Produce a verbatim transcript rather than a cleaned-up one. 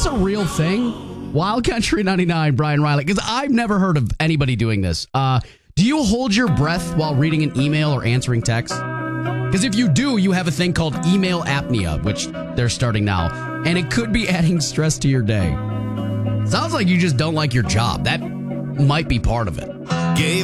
this a real thing? Wild Country ninety-nine, Brian Riley, because I've never heard of anybody doing this. Uh, do you hold your breath while reading an email or answering text? Because if you do, you have a thing called email apnea, which they're starting now, and it could be adding stress to your day. Sounds like you just don't like your job. That might be part of it. Gabe